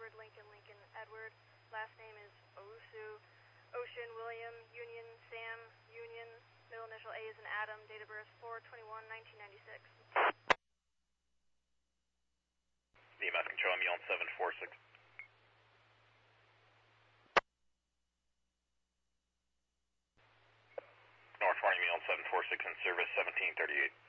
Edward, Lincoln, Lincoln, Edward. Last name is Owusu. Ocean, William, Union, Sam, Union. Middle initial A is an Adam. Date of birth 4/21/1996. EMS control, I'm on 746. North Warning, on 746 in service, 1738.